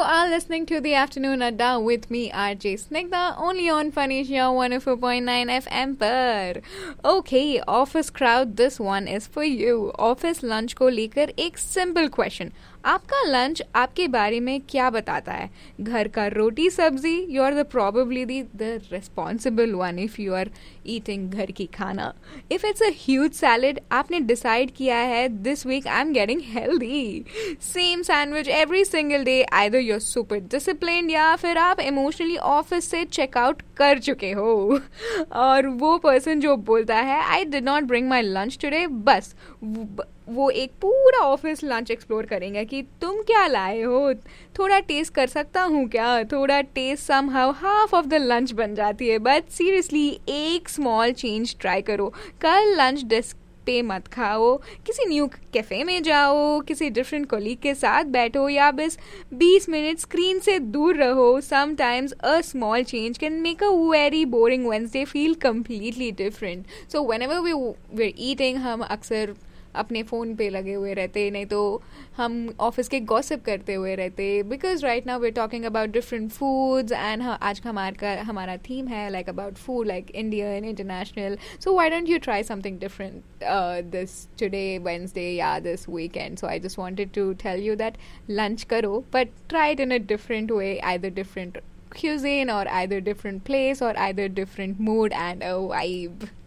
are listening to the Afternoon Adda with me, RJ Snigdha, only on Phonesia 104.9 FM पर. Okay, office crowd, this one is for you. Office lunch को लेकर एक simple question. आपका lunch आपके बारे में क्या बताता है? घर का रोटी सब्जी, you are probably the responsible one if you are eating घर की खाना. If it's a huge salad, आपने decide किया है this week I'm getting healthy. Same sandwich every single day. Either you're super disciplined या फिर आप emotionally office से check out कर चुके हो. और वो person जो बोलता है I did not bring my lunch today, बस वो एक पूरा ऑफिस लंच एक्सप्लोर करेंगे कि तुम क्या लाए हो, थोड़ा टेस्ट कर सकता हूँ क्या, थोड़ा test somehow half of the lunch बन जाती है. बट सीरियसली एक स्मॉल चेंज ट्राई करो. कल लंच डेस्क पे मत खाओ, किसी न्यू कैफे में जाओ, किसी डिफरेंट कोलीग के साथ बैठो या बस 20 मिनट स्क्रीन से दूर रहो. Sometimes a small change can make a very boring Wednesday feel completely different. So whenever we eating हम अक्सर अपने फ़ोन पे लगे हुए रहते, नहीं तो हम ऑफिस के गॉसिप करते हुए रहते. Because right now we are talking about different foods and आज का हमारा थीम है like about food, like Indian, international. So why don't you try something different this today Wednesday या this weekend. So I just wanted to tell you that lunch करो but try it in a different way, either different cuisine or either different place or either different mood and a vibe.